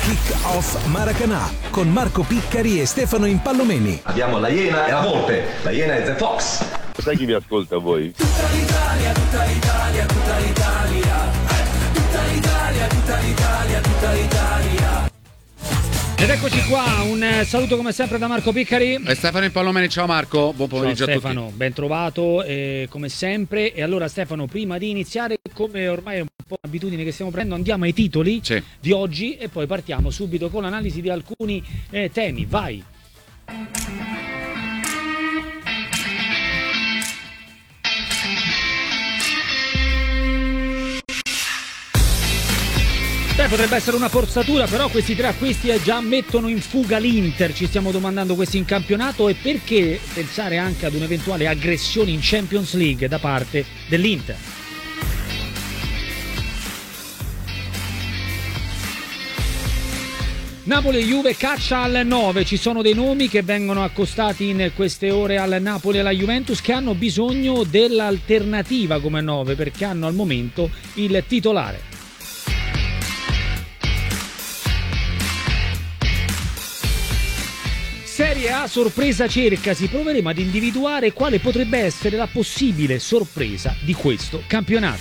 Kick-Off Maracanã con Marco Piccari e Stefano Impallomeni. Abbiamo la Iena e la Volpe. La Iena è The Fox. Sai chi vi ascolta voi? Tutta l'Italia, tutta l'Italia, tutta l'Italia. Tutta l'Italia, tutta l'Italia, tutta l'Italia. Ed eccoci qua, un saluto come sempre da Marco Piccari e Stefano Impallomeni. Ciao Marco, buon pomeriggio. Ciao a Stefano, tutti. ben trovato come sempre. E allora Stefano, prima di iniziare, come ormai è un po' un'abitudine che stiamo prendendo, andiamo ai titoli di oggi e poi partiamo subito con l'analisi di alcuni temi. Vai! Potrebbe essere una forzatura, però questi tre acquisti già mettono in fuga l'Inter. Ci stiamo domandando questi in campionato e perché pensare anche ad un'eventuale aggressione in Champions League da parte dell'Inter. Napoli e Juve caccia al 9, ci sono dei nomi che vengono accostati in queste ore al Napoli e alla Juventus che hanno bisogno dell'alternativa come 9 perché hanno al momento il titolare. Serie A sorpresa cercasi, proveremo ad individuare quale potrebbe essere la possibile sorpresa di questo campionato.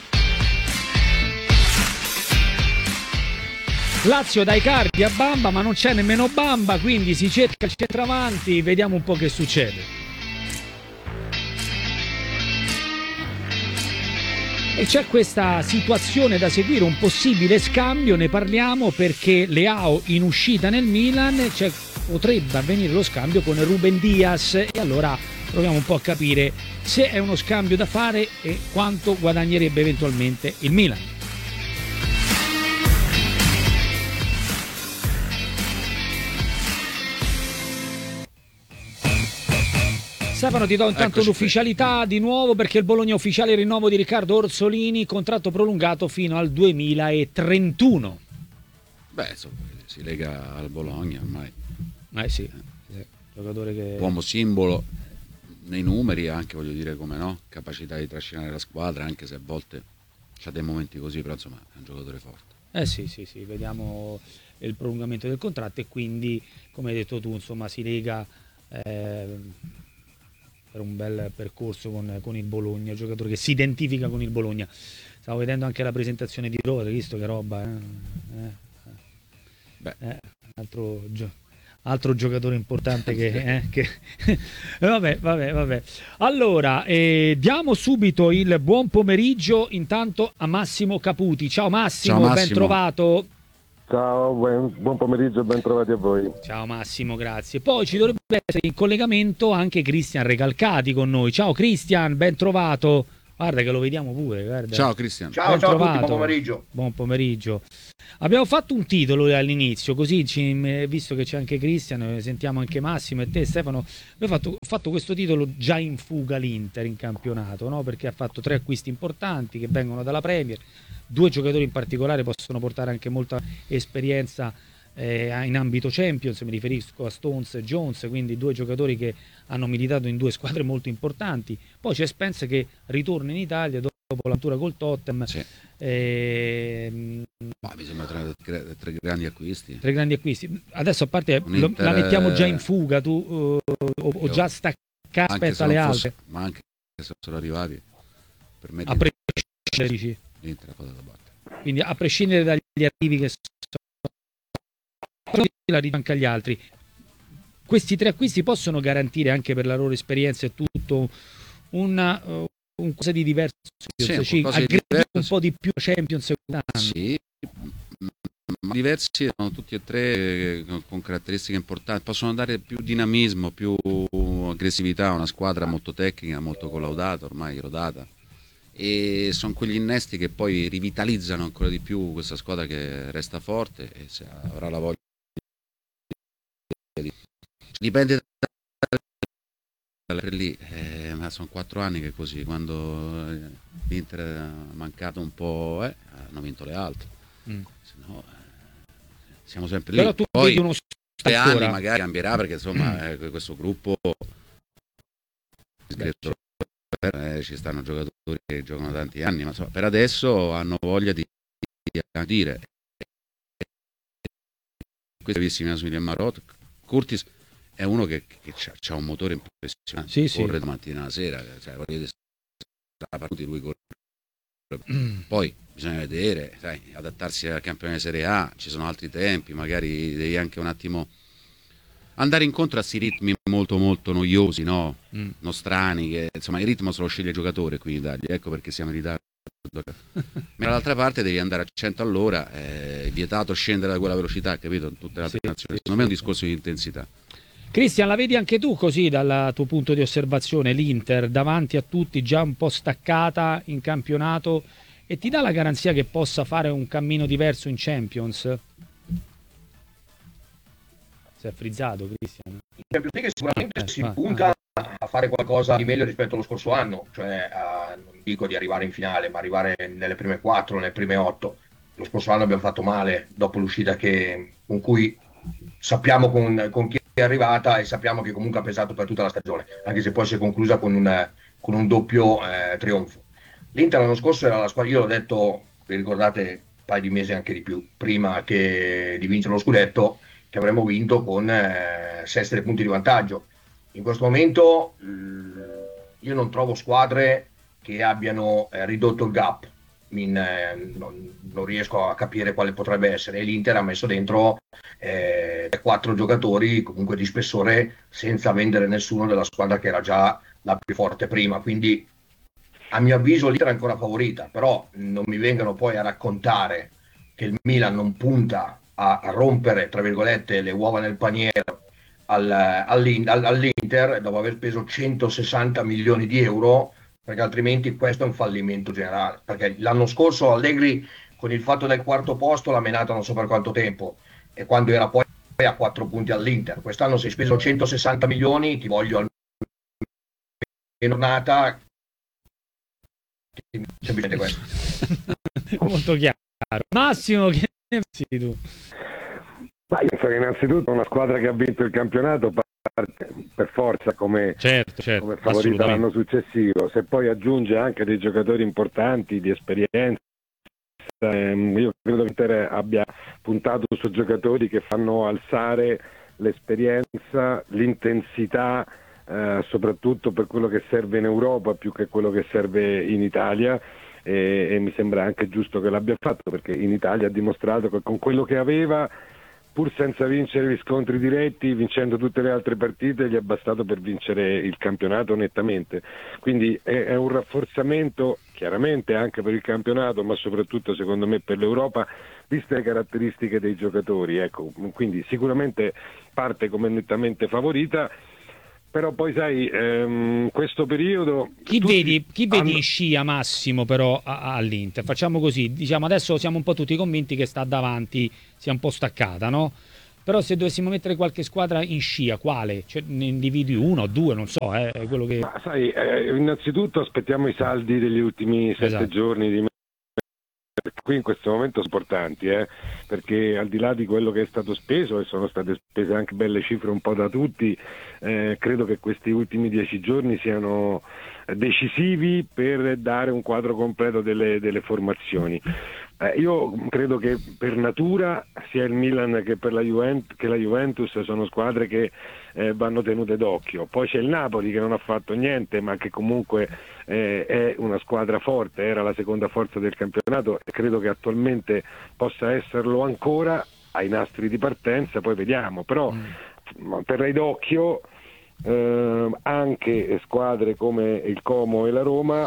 Lazio dai Icardi a Bamba, ma non c'è nemmeno Bamba, quindi si cerca il centravanti, vediamo un po' che succede. E c'è questa situazione da seguire, un possibile scambio, ne parliamo perché Leao in uscita nel Milan, potrebbe avvenire lo scambio con Ruben Dias e allora proviamo un po' a capire se è uno scambio da fare e quanto guadagnerebbe eventualmente il Milan. Stefano, ti do intanto l'ufficialità di nuovo perché il Bologna ufficiale il rinnovo di Riccardo Orsolini, contratto prolungato fino al 2031. Beh, insomma, si lega al Bologna ormai. Sì. Giocatore che... uomo simbolo nei numeri anche, voglio dire, come no, capacità di trascinare la squadra, anche se a volte c'ha dei momenti così, però insomma è un giocatore forte. Sì, vediamo il prolungamento del contratto e quindi, come hai detto tu, insomma si lega per un bel percorso con il Bologna, un giocatore che si identifica con il Bologna. Stavo vedendo anche la presentazione di Rodri, visto che roba, altro giocatore importante che vabbè. Allora, diamo subito il buon pomeriggio intanto a Massimo Caputi. Ciao Massimo, ben trovato. Ciao, buon pomeriggio, ben trovati a voi. Ciao Massimo, grazie. Poi ci dovrebbe essere in collegamento anche Cristian Recalcati con noi. Ciao Cristian, ben trovato. Guarda che lo vediamo pure, guarda. Ciao Cristian. Ciao a tutti, buon pomeriggio. Buon pomeriggio. Abbiamo fatto un titolo all'inizio, così visto che c'è anche Cristian, sentiamo anche Massimo e te Stefano. Abbiamo fatto questo titolo già in fuga l'Inter in campionato, no? Perché ha fatto 3 acquisti importanti che vengono dalla Premier. 2 giocatori in particolare possono portare anche molta esperienza in ambito Champions, mi riferisco a Stones e Jones, quindi 2 giocatori che hanno militato in 2 squadre molto importanti. Poi c'è Spence che ritorna in Italia dopo l'avventura col Tottenham. Sì. Ma mi sembra 3 grandi acquisti. 3 grandi acquisti. Adesso a parte la mettiamo già in fuga, tu o già stacca aspetta le altre. Ma anche se sono arrivati, per me a prescindere l'Inter ha fatto da battere. Quindi a prescindere dagli arrivi che sono la anche agli altri, questi 3 acquisti possono garantire anche per la loro esperienza e tutto un cosa di diverso, un po' di più Champions. Sì, ma diversi sono tutti e 3 con caratteristiche importanti, possono dare più dinamismo, più aggressività a una squadra molto tecnica, molto collaudata, ormai rodata, e sono quegli innesti che poi rivitalizzano ancora di più questa squadra che resta forte e se avrà la voglia dipende da lì, ma sono 4 anni che è così, quando l'Inter ha mancato un po' hanno vinto le altre, se no siamo sempre lì. Però tu poi uno 3 anni magari cambierà perché insomma questo gruppo ci stanno giocatori che giocano tanti anni, ma insomma, per adesso hanno voglia di dire questi visti Massimiliano Marot, Curtis è uno che ha un motore impressionante, corre da mattina alla sera, cioè, lui corre. Poi bisogna vedere, sai, adattarsi al campione di Serie A, ci sono altri tempi, magari devi anche un attimo andare incontro a questi ritmi molto molto noiosi, no? Nostrani, che insomma il ritmo se lo sceglie il giocatore qui in Italia, ecco perché siamo in ritardo. Ma dall'altra parte devi andare a 100 all'ora, è vietato scendere da quella velocità, capito? In tutte le altre nazioni. Secondo me è un discorso di intensità. Cristian, la vedi anche tu così dal tuo punto di osservazione, l'Inter davanti a tutti già un po' staccata in campionato, e ti dà la garanzia che possa fare un cammino diverso in Champions? Si è frizzato, Cristian. In Champions League sicuramente si punta a fare qualcosa di meglio rispetto allo scorso anno, cioè non dico di arrivare in finale, ma arrivare nelle prime 4, nelle prime 8. Lo scorso anno abbiamo fatto male dopo l'uscita con cui sappiamo con chi è arrivata, e sappiamo che comunque ha pesato per tutta la stagione, anche se poi si è conclusa con un doppio trionfo. L'Inter l'anno scorso era la squadra, io l'ho detto, vi ricordate, un paio di mesi anche di più, prima di vincere lo scudetto, che avremmo vinto con 6 punti di vantaggio. In questo momento io non trovo squadre che abbiano ridotto il gap, non riesco a capire quale potrebbe essere, e l'Inter ha messo dentro 4 giocatori comunque di spessore, senza vendere nessuno della squadra che era già la più forte prima, quindi a mio avviso l'Inter è ancora favorita, però non mi vengano poi a raccontare che il Milan non punta a rompere, tra virgolette, le uova nel paniere all'Inter dopo aver speso 160 milioni di euro, perché altrimenti questo è un fallimento generale, perché l'anno scorso Allegri con il fatto del 4º posto l'ha menata non so per quanto tempo, e quando era poi a 4 punti all'Inter. Quest'anno si è speso 160 milioni, ti voglio almeno giornata, semplicemente questo. Molto chiaro. Massimo, che ne pensi tu? Ma io penso che innanzitutto una squadra che ha vinto il campionato parte per forza come favorita l'anno successivo. Se poi aggiunge anche dei giocatori importanti di esperienza, io credo che l'Inter abbia puntato su giocatori che fanno alzare l'esperienza, l'intensità, soprattutto per quello che serve in Europa più che quello che serve in Italia, e mi sembra anche giusto che l'abbia fatto, perché in Italia ha dimostrato che con quello che aveva, pur senza vincere gli scontri diretti, vincendo tutte le altre partite, gli è bastato per vincere il campionato nettamente. Quindi è un rafforzamento chiaramente anche per il campionato, ma soprattutto secondo me per l'Europa, viste le caratteristiche dei giocatori. Ecco, quindi sicuramente parte come nettamente favorita. Però poi sai, questo periodo... Chi vedi in scia Massimo però all'Inter? Facciamo così, diciamo adesso siamo un po' tutti convinti che sta davanti, sia un po' staccata, no? Però se dovessimo mettere qualche squadra in scia, quale? Cioè, ne individui 1 o 2, non so, è quello che... Ma sai, innanzitutto aspettiamo i saldi degli ultimi 7 giorni di qui in questo momento sono importanti, perché al di là di quello che è stato speso, e sono state spese anche belle cifre un po' da tutti, credo che questi ultimi 10 giorni siano decisivi per dare un quadro completo delle formazioni. Io credo che per natura sia il Milan che la Juventus sono squadre che vanno tenute d'occhio. Poi c'è il Napoli che non ha fatto niente, ma che comunque è una squadra forte, era la seconda forza del campionato e credo che attualmente possa esserlo ancora ai nastri di partenza, poi vediamo. Però terrei d'occhio anche squadre come il Como e la Roma,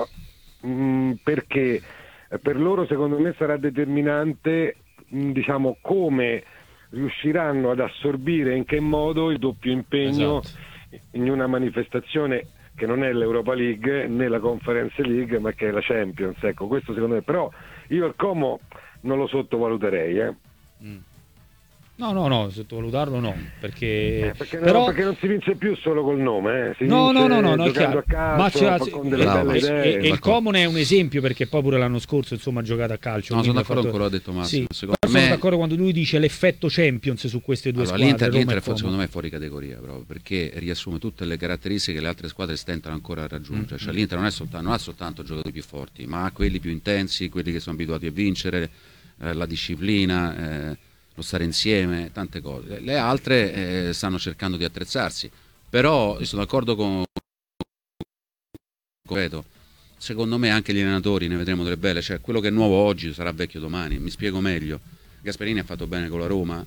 perché per loro secondo me sarà determinante, diciamo, come riusciranno ad assorbire, in che modo il doppio impegno in una manifestazione che non è l'Europa League né la Conference League, ma che è la Champions. Ecco, questo secondo me. Però io il Como non lo sottovaluterei. No, sottovalutarlo no, perché perché non si vince più solo col nome, si no, vince è chiaro. a calcio, con delle belle idee. E il Comune è un esempio, perché poi pure l'anno scorso insomma ha giocato a calcio. No, sono d'accordo con quello che ha detto Massimo. Sì, sono d'accordo quando lui dice l'effetto Champions su queste due squadre. L'Inter secondo me è fuori categoria proprio, perché riassume tutte le caratteristiche che le altre squadre stentano ancora a raggiungere. Cioè, l'Inter non ha soltanto giocatori più forti, ma ha quelli più intensi, quelli che sono abituati a vincere, la disciplina. lo stare insieme, tante cose. Le altre stanno cercando di attrezzarsi, però io sono d'accordo con secondo me anche gli allenatori, ne vedremo delle belle, cioè quello che è nuovo oggi sarà vecchio domani. Mi spiego meglio: Gasperini ha fatto bene con la Roma,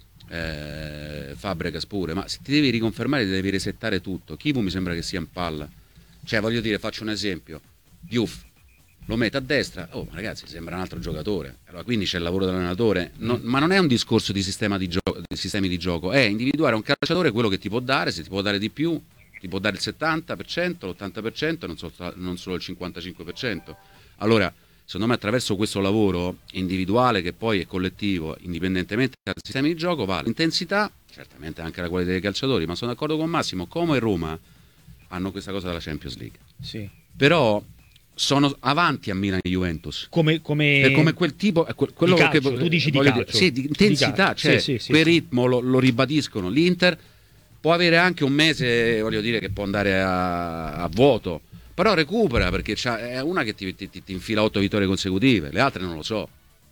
Fabregas pure, ma se ti devi riconfermare ti devi resettare tutto. Chivu mi sembra che sia in palla, cioè voglio dire, faccio un esempio: Diouf lo mette a destra, ma ragazzi, sembra un altro giocatore. Allora, quindi c'è il lavoro dell'allenatore, ma non è un discorso di sistemi di gioco, è individuare un calciatore quello che ti può dare, se ti può dare di più, ti può dare il 70%, l'80%, non solo il 55%. Allora, secondo me attraverso questo lavoro individuale, che poi è collettivo, indipendentemente dal sistema di gioco, va l'intensità, certamente anche la qualità dei calciatori, ma sono d'accordo con Massimo, Como e Roma hanno questa cosa della Champions League. Sì. Però sono avanti a Milan e Juventus come quel tipo, quello di calcio, che tu dici di calcio, sì, di intensità, cioè quel ritmo lo ribadiscono. L'Inter può avere anche un mese, voglio dire, che può andare a vuoto, però recupera, perché è una che ti infila 8 vittorie consecutive, le altre non lo so.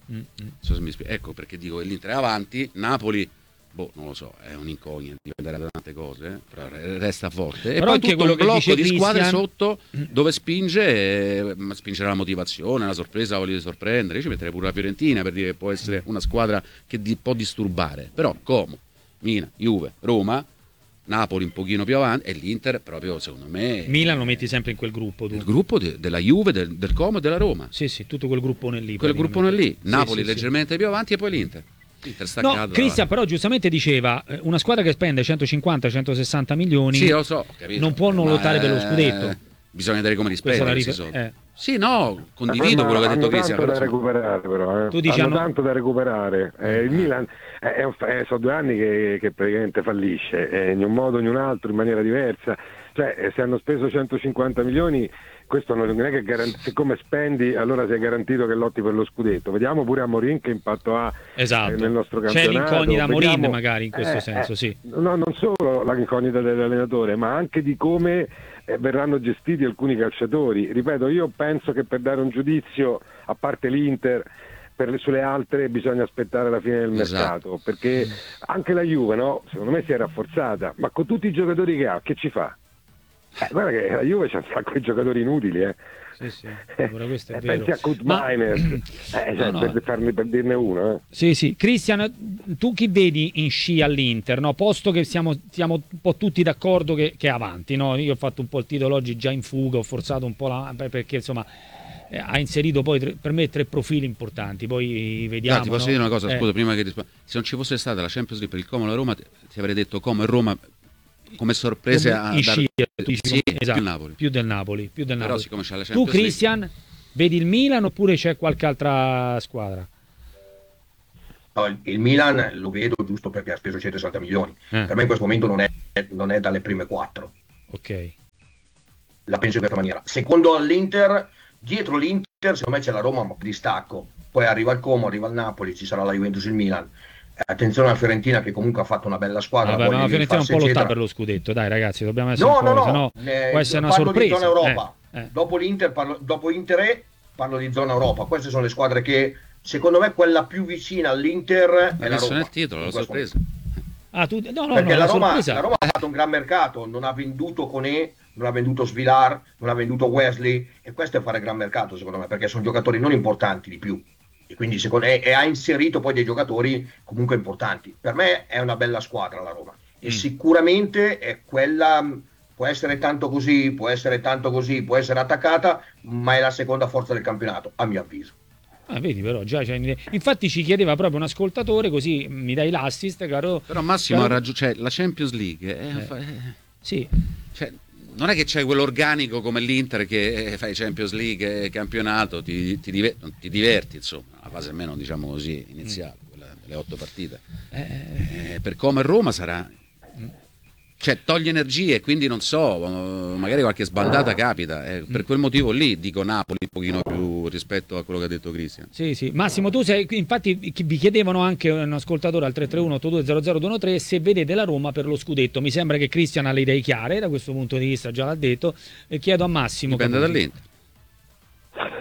Ecco perché dico che l'Inter è avanti, Napoli non lo so, è un'incognita, dipenderà da tante cose, però resta forte. Però e poi tutto quello un blocco che di dice squadre Christian sotto dove spingerà la motivazione, la sorpresa, voglio sorprendere. Io ci metterei pure la Fiorentina, per dire che può essere una squadra che può disturbare, però Como, Milan, Juve, Roma, Napoli un pochino più avanti, e l'Inter proprio, secondo me, Milan lo metti sempre in quel gruppo, tu. Il gruppo della Juve, del Como e della Roma, sì, tutto quel gruppone lì, Napoli leggermente più avanti, e poi l'Inter. No, Cristian però giustamente diceva, una squadra che spende 150-160 milioni, sì, lo so, capito, non può non lottare per lo scudetto. Bisogna vedere come li spende. Sì, no, condivido ma quello che ha detto Cristian. Hanno tanto da recuperare, però. Tu dici hanno tanto da recuperare. Il Milan sono 2 anni che praticamente fallisce, in un modo o in un altro, in maniera diversa. Cioè, se hanno speso 150 milioni, questo non è che siccome spendi allora sei garantito che lotti per lo scudetto. Vediamo pure Amorim che impatto ha nel nostro campionato. C'è l'incognita Amorim magari in questo senso, sì. No, non solo l'incognita dell'allenatore, ma anche di come verranno gestiti alcuni calciatori. Ripeto, io penso che per dare un giudizio, a parte l'Inter, sulle altre bisogna aspettare la fine del mercato, perché anche la Juve, no? Secondo me si è rafforzata, ma con tutti i giocatori che ha, che ci fa? Guarda che la Juve c'ha un sacco di giocatori inutili, Sì, questo è vero. Pensi a Kurt Miners, per dirne uno. Sì. Cristian, tu chi vedi in sci all'Inter? No? Posto che siamo un po' tutti d'accordo che è avanti, no? Io ho fatto un po' il titolo oggi già in fuga, ho forzato un po' perché insomma ha inserito poi per me 3 profili importanti, poi vediamo. Ti posso dire una cosa, scusa, prima che se non ci fosse stata la Champions League per il Como e la Roma, ti avrei detto Como e Roma come sorprese più del Napoli. Però siccome c'è la Champions tu Cristian League, vedi il Milan oppure c'è qualche altra squadra? No, il Milan lo vedo giusto perché ha speso 160 milioni. Per me in questo momento non è dalle prime 4. Ok. La penso in questa maniera. Secondo l'Inter, dietro l'Inter secondo me c'è la Roma, ma di stacco. Poi arriva il Como, arriva il Napoli, ci sarà la Juventus e il Milan. Attenzione alla Fiorentina che comunque ha fatto una bella squadra. Ma la Fiorentina un po' lotta per lo scudetto, dai ragazzi, dobbiamo essere no, può essere una parlo sorpresa. Di zona Europa. Dopo l'Inter dopo Inter parlo di zona Europa. Queste sono le squadre che secondo me quella più vicina all'Inter è la Roma. Nel titolo, la sorpresa. Perché la Roma ha fatto un gran mercato, non ha venduto Koné, non ha venduto Svilar, non ha venduto Wesley, e questo è fare gran mercato secondo me, perché sono giocatori non importanti di più. E quindi ha inserito poi dei giocatori comunque importanti. Per me è una bella squadra la Roma e sicuramente è quella, può essere tanto così, può essere attaccata, ma è la seconda forza del campionato a mio avviso. Vedi, però già infatti ci chiedeva proprio un ascoltatore, così mi dai l'assist, caro. Però Massimo ha ragione, cioè la Champions League sì, cioè, non è che c'è quell'organico come l'Inter che fai Champions League, campionato, ti diverti, insomma, la fase almeno diciamo così iniziale, quella delle 8 partite. Per Como e Roma sarà, cioè toglie energie, quindi non so, magari qualche sbandata capita, per quel motivo lì dico Napoli un pochino più rispetto a quello che ha detto Cristian. Sì, Massimo, tu sei, infatti vi chiedevano anche un ascoltatore al 331-8200-213 se vedete la Roma per lo scudetto. Mi sembra che Cristian ha le idee chiare da questo punto di vista, già l'ha detto, e chiedo a Massimo. Dipende dall'Inter.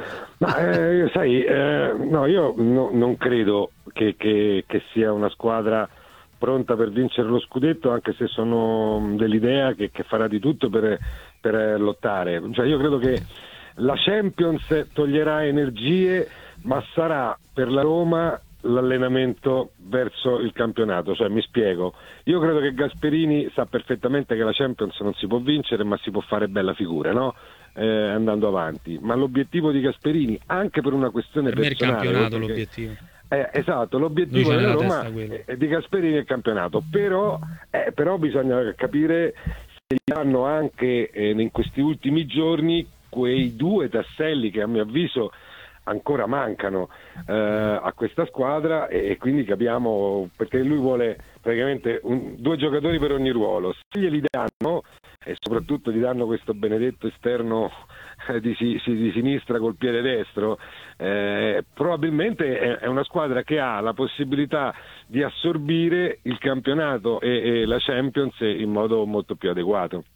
Ma sai, no, io non credo che sia una squadra pronta per vincere lo scudetto, anche se sono dell'idea che farà di tutto per lottare. Cioè, io credo che la Champions toglierà energie, ma sarà per la Roma l'allenamento verso il campionato. Cioè, mi spiego, io credo che Gasperini sa perfettamente che la Champions non si può vincere, ma si può fare bella figura, no? Andando avanti, ma l'obiettivo di Gasperini, anche per una questione per personale, me il campionato l'obiettivo. Esatto, l'obiettivo della Roma è di Gasperini il campionato, però bisogna capire se gli danno anche in questi ultimi giorni quei 2 tasselli che a mio avviso ancora mancano a questa squadra, e quindi capiamo, perché lui vuole praticamente 2 giocatori per ogni ruolo. Se glieli danno, e soprattutto gli danno questo benedetto esterno di sinistra col piede destro, probabilmente è una squadra che ha la possibilità di assorbire il campionato e la Champions in modo molto più adeguato.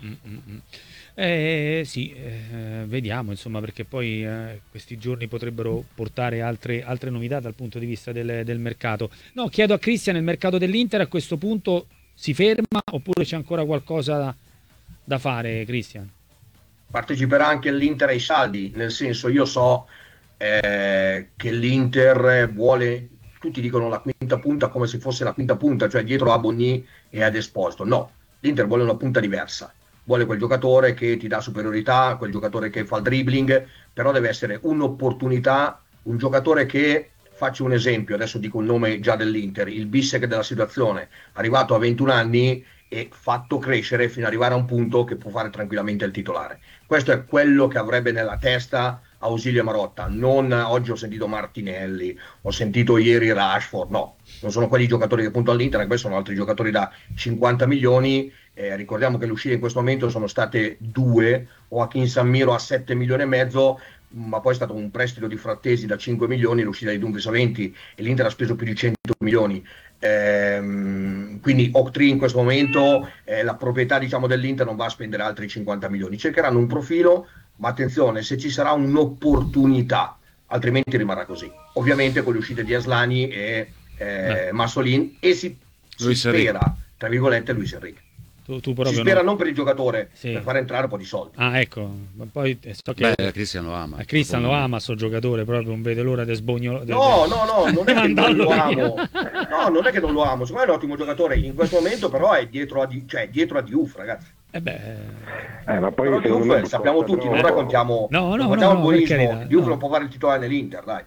Sì, vediamo, insomma, perché poi questi giorni potrebbero portare altre novità dal punto di vista del mercato. No, chiedo a Cristian, il mercato dell'Inter a questo punto si ferma oppure c'è ancora qualcosa da fare, Cristian? Parteciperà anche l'Inter ai saldi, nel senso, io so che l'Inter vuole, tutti dicono la quinta punta come se fosse la quinta punta, cioè dietro a Bonni e ad Esposito. No, l'Inter vuole una punta diversa, vuole quel giocatore che ti dà superiorità, quel giocatore che fa il dribbling, però deve essere un'opportunità, un giocatore che, faccio un esempio, adesso dico il nome già dell'Inter, il Bissek della situazione, arrivato a 21 anni e fatto crescere fino ad arrivare a un punto che può fare tranquillamente il titolare. Questo è quello che avrebbe nella testa Ausilio Marotta. Non oggi ho sentito Martinelli, ho sentito ieri Rashford, no, non sono quelli giocatori che puntano all'Inter, questi sono altri giocatori da 50 milioni. Ricordiamo che le uscite in questo momento sono state 2, Joaquin Samiro a 7 milioni e mezzo, ma poi è stato un prestito di Frattesi da 5 milioni, l'uscita di Dumfries a 20, e l'Inter ha speso più di 100 milioni. Quindi Octree in questo momento, la proprietà, diciamo, dell'Inter non va a spendere altri 50 milioni, cercheranno un profilo, ma attenzione, se ci sarà un'opportunità, altrimenti rimarrà così, ovviamente con le uscite di Aslani e Massolin, e si spera, tra virgolette, Luis Enrique. Tu si spera non per il giocatore, sì, per far entrare un po' di soldi. Ah, ecco, ma poi so che Cristian lo ama. Cristian lo ama, sto giocatore, proprio non vede l'ora di sbognolo. No, non è che non lo amo. No, non è che non lo amo, secondo me è un ottimo giocatore. In questo momento però è dietro a Diouf, ragazzi. Ma poi però Diouf, sappiamo tutti, non raccontiamo il buonismo. Diouf non può fare il titolare nell'Inter, dai.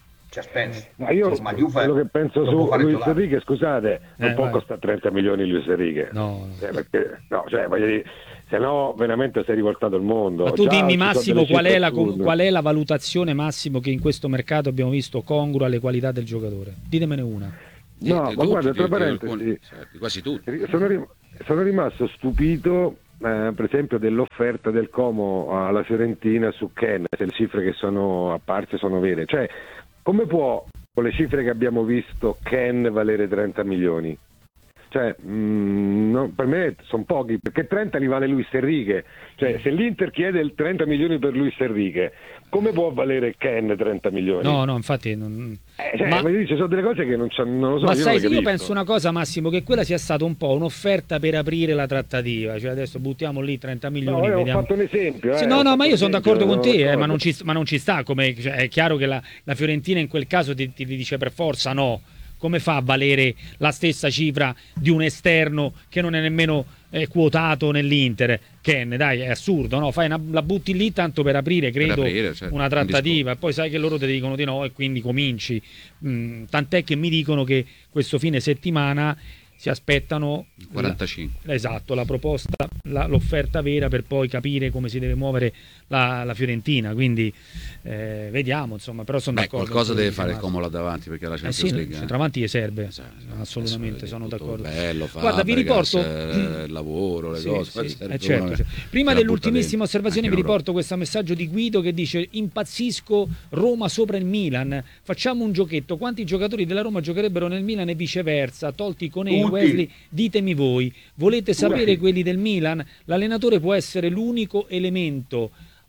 Ma io quello che penso su Luis Enrique, scusate, non può costare 30 milioni Luis Enrique, perché voglio dire, se no veramente si è rivoltato il mondo. Ma tu dimmi, Massimo, qual è la valutazione, Massimo, che in questo mercato abbiamo visto congrua alle qualità del giocatore? Ditemene una. Ma guarda, tra parentesi, quasi tutti. Sono rimasto stupito per esempio dell'offerta del Como alla Fiorentina su Ken, se le cifre che sono apparse sono vere. Cioè, come può, con le cifre che abbiamo visto, Ken valere 30 milioni? Cioè, per me sono pochi, perché 30 li vale Luis Enrique. Cioè, se l'Inter chiede il 30 milioni per Luis Enrique, come può valere Ken 30 milioni? No, infatti non... ci sono delle cose che non lo so. Ma sai, io penso una cosa, Massimo, che quella sia stata un po' un'offerta per aprire la trattativa. Cioè, adesso buttiamo lì 30 milioni. No, ho fatto un esempio. Sì, ma io sono d'accordo con te, ma non ci sta. Cioè, è chiaro che la Fiorentina in quel caso ti dice per forza no. Come fa a valere la stessa cifra di un esterno che non è nemmeno quotato nell'Inter? Ken, dai, è assurdo, no? La butti lì tanto per aprire, credo, una trattativa, e poi sai che loro ti dicono di no e quindi cominci. Tant'è che mi dicono che questo fine settimana si aspettano 45. Esatto, la proposta, l'offerta vera, per poi capire come si deve muovere la Fiorentina, quindi vediamo, insomma, però sono d'accordo. Qualcosa deve fare il Como là davanti, perché la Champions League centravanti gli serve, assolutamente, sono d'accordo. Bello, guarda, vi riporto il lavoro, le cose. Certo. Prima dell'ultimissima osservazione vi riporto questo messaggio di Guido che dice: impazzisco, Roma sopra il Milan, facciamo un giochetto, quanti giocatori della Roma giocherebbero nel Milan e viceversa, tolti Koné, Wesley, ditemi voi, volete sapere quelli del Milan? L'allenatore può essere l'unico elemento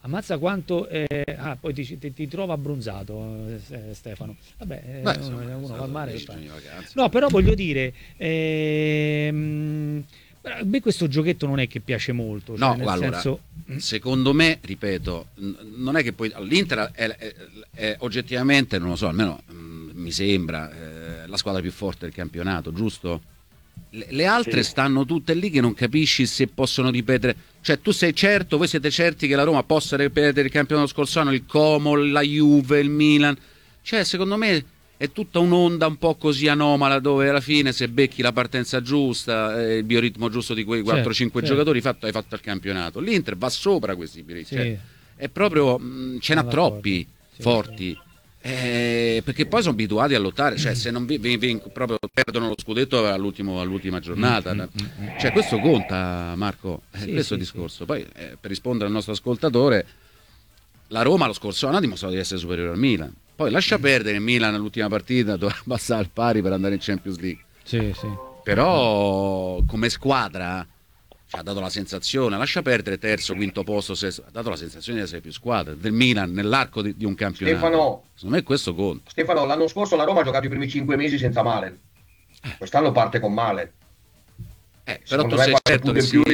Ammazza quanto... poi ti trova abbronzato, Stefano. Vabbè, uno va al mare. No, però voglio dire... a me questo giochetto non è che piace molto. Cioè, no, allora, secondo me, ripeto, non è che poi l'Inter è oggettivamente, non lo so, almeno mi sembra la squadra più forte del campionato, giusto? Le altre stanno tutte lì che non capisci se possono ripetere. Cioè, tu sei certo, voi siete certi che la Roma possa ripetere il campionato scorso anno, il Como, la Juve, il Milan? Cioè, secondo me è tutta un'onda un po' così anomala, dove alla fine, se becchi la partenza giusta, il bioritmo giusto di quei 4-5 giocatori, hai fatto il campionato. L'Inter va sopra questi bioritmi. Cioè, è proprio, ce n'ha troppi forti. Perché poi sono abituati a lottare, cioè se non proprio perdono lo scudetto all'ultima giornata, cioè questo conta, Marco, questo è il discorso. Poi per rispondere al nostro ascoltatore, la Roma lo scorso anno ha dimostrato di essere superiore al Milan, poi lascia perdere il Milan all'ultima partita, doveva passare al pari per andare in Champions League, però come squadra ha dato la sensazione, lascia perdere terzo, quinto posto, ha dato la sensazione di essere più squadra del Milan nell'arco di un campionato. Stefano, secondo me questo conta. Stefano, l'anno scorso la Roma ha giocato i primi 5 mesi senza Malen, quest'anno parte con Malen. Però tu sei certo che si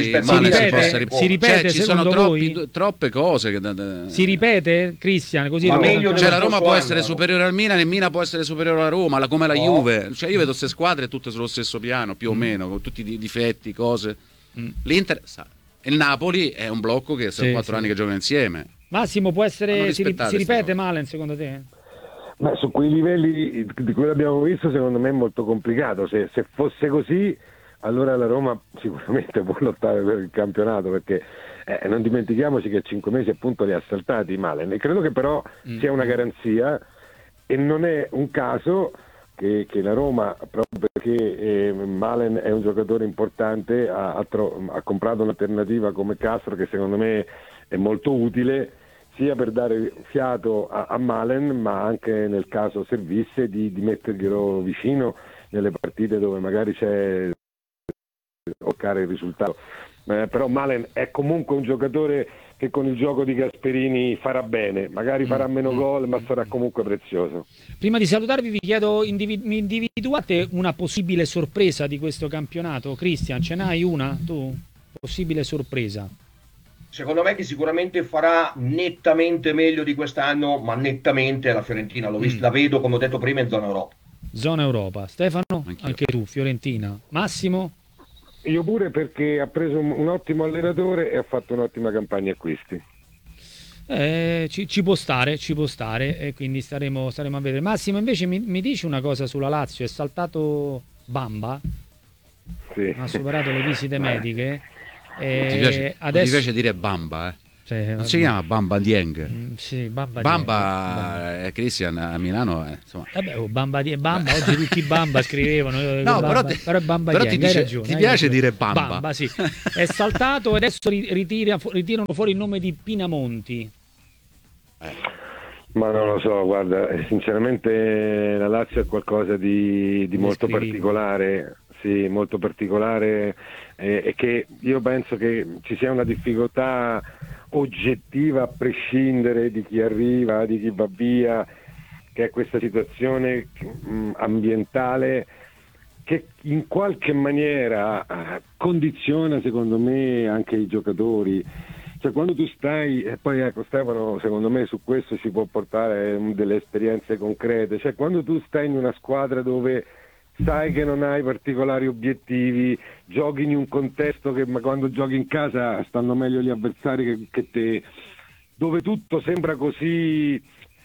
ripete, ci sono troppe cose che si ripete, Cristian, così cioè la Roma può essere superiore al Milan e il Milan può essere superiore alla Roma, come la Juve, cioè io vedo queste squadre tutte sullo stesso piano più o meno, con tutti i difetti, cose. L'Inter e il Napoli è un blocco che sono 4 anni che giocano insieme. Massimo, può essere si ripete Malen secondo te? Ma su quei livelli di cui abbiamo visto, secondo me è molto complicato. Se fosse così, allora la Roma sicuramente può lottare per il campionato, perché non dimentichiamoci che 5 mesi appunto li ha saltati Malen, e credo che però sia una garanzia, e non è un caso che la Roma, proprio perché Malen è un giocatore importante, ha comprato un'alternativa come Castro, che secondo me è molto utile sia per dare fiato a Malen, ma anche nel caso servisse di metterglielo vicino nelle partite dove magari c'è toccare il risultato. Però Malen è comunque un giocatore che con il gioco di Gasperini farà bene, magari farà meno gol, ma sarà comunque prezioso. Prima di salutarvi vi chiedo, mi individuate una possibile sorpresa di questo campionato? Cristian, ce n'hai una tu? Possibile sorpresa? Secondo me che sicuramente farà nettamente meglio di quest'anno, ma nettamente la Fiorentina, la vedo, come ho detto prima, in zona Europa. Zona Europa. Stefano? Anch'io. Anche tu, Fiorentina. Massimo? Io pure, perché ha preso un ottimo allenatore e ha fatto un'ottima campagna acquisti. Ci può stare, e quindi staremo a vedere. Massimo, invece mi dici una cosa sulla Lazio? È saltato Bamba? Sì. Ha superato le visite mediche. Ti piace dire Bamba, non si chiama Bamba Dieng? Sì, Bamba Cristian a Milano, insomma. Bamba, oggi tutti Bamba scrivevano. No, Bamba, però è Bamba però Dieng, ti piace dire Bamba? Bamba, sì. È saltato e adesso ritirano fuori il nome di Pinamonti. Ma non lo so, guarda, sinceramente la Lazio è qualcosa di molto particolare. Sì, molto particolare, e che io penso che ci sia una difficoltà oggettiva, a prescindere di chi arriva, di chi va via, che è questa situazione ambientale che in qualche maniera condiziona, secondo me, anche i giocatori. Cioè, quando tu stai, e poi ecco Stefano, secondo me su questo si può portare delle esperienze concrete, cioè quando tu stai in una squadra dove sai che non hai particolari obiettivi, giochi in un contesto che, ma quando giochi in casa stanno meglio gli avversari che te, dove tutto sembra così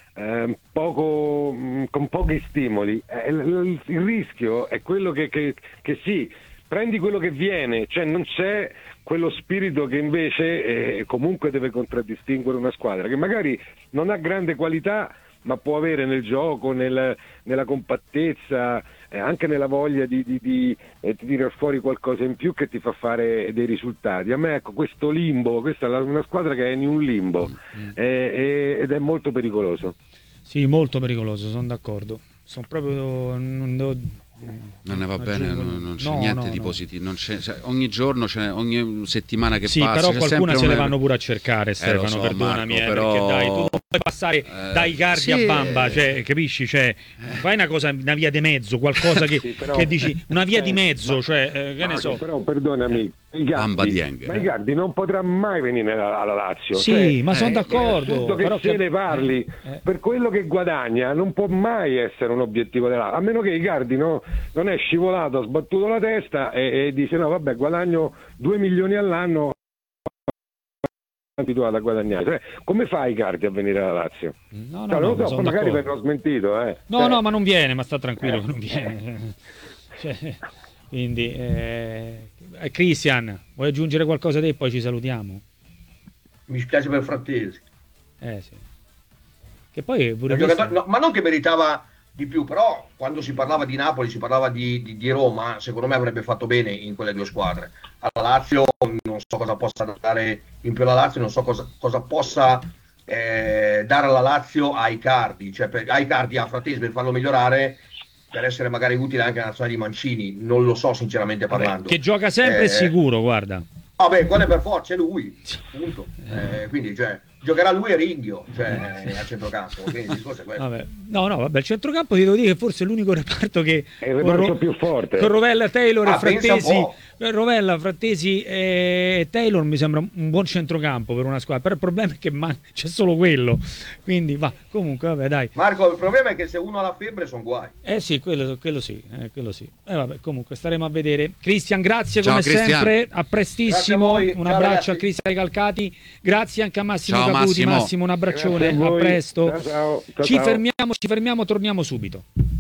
con pochi stimoli, il rischio è quello che sì, prendi quello che viene, cioè non c'è quello spirito che invece comunque deve contraddistinguere una squadra che magari non ha grande qualità, ma può avere nel gioco, nella compattezza, anche nella voglia di tirare fuori qualcosa in più che ti fa fare dei risultati. A me, ecco, questo limbo, questa è una squadra che è in un limbo ed è molto pericoloso. Sì, molto pericoloso, sono d'accordo. Sono proprio Non ne va bene, non c'è niente di positivo. Non c'è, cioè, ogni giorno, ogni settimana che passa. Però c'è qualcuna se le vanno pure a cercare, Stefano. So, perdonami, Marco, però... perché dai, tu non puoi passare dai Icardi a Bamba, cioè, capisci? Cioè, fai una cosa, una via di mezzo, qualcosa che, che dici, una via di mezzo, cioè, che ne so. Però perdonami, Icardi non potrà mai venire alla Lazio. Sì, cioè, ma sono d'accordo. Però se ne parli per quello che guadagna non può mai essere un obiettivo della, a meno che Icardi non è scivolato, ha sbattuto la testa e dice no vabbè, guadagno 2 milioni all'anno, abituato a guadagnare. Cioè, come fa Icardi a venire alla Lazio? No, lo so, magari verrò smentito. No, ma non viene, ma sta tranquillo che non viene. Cioè, quindi Christian, vuoi aggiungere qualcosa te e poi ci salutiamo? Mi spiace per Frattesi. Sì. Che poi pure ma non che meritava di più, però quando si parlava di Napoli, si parlava di Roma, secondo me avrebbe fatto bene in quelle due squadre. Alla Lazio non so cosa possa dare in più alla Lazio, non so cosa possa dare alla Lazio a Icardi, cioè a Icardi, a Frattesi, per farlo migliorare, per essere magari utile anche alla nazionale di Mancini, non lo so sinceramente parlando. Che gioca sempre sicuro, guarda. Vabbè, quello è per forza, è lui, punto. Quindi, cioè, giocherà lui e Ringhio, cioè, a centrocampo. Quindi il discorso è questo. Vabbè, il centrocampo ti devo dire che forse è l'unico reparto che è il reparto più forte. Con Rovella, Taylor e Frattesi. Rovella, Frattesi e Taylor mi sembra un buon centrocampo per una squadra. Però il problema è che c'è solo quello. Quindi va, comunque, vabbè, dai. Marco, il problema è che se uno ha la febbre sono guai. Sì, quello sì. Vabbè, comunque staremo a vedere. Cristian, grazie. Ciao, come sempre, a prestissimo. Un abbraccio a Cristian Recalcati, grazie anche a Massimo Caputi. Massimo, un abbraccione, a presto. Ciao. Ci fermiamo, torniamo subito.